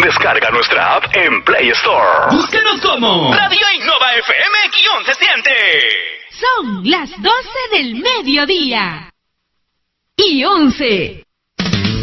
Descarga nuestra app en Play Store. Búscanos como Radio Innova FM-se siente. Son las 12 del mediodía. Y 11.